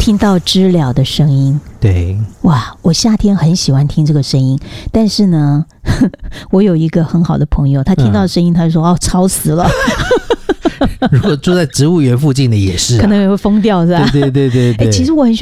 听到知了的声音。 对， 哇，我夏天很喜欢听这个声音，但是呢我有一个很好的朋友，他听到声音他就说哦吵死了如果住在植物园附近的也是、啊、 可能也会疯掉是吧？ 对对对对对、 其实我很喜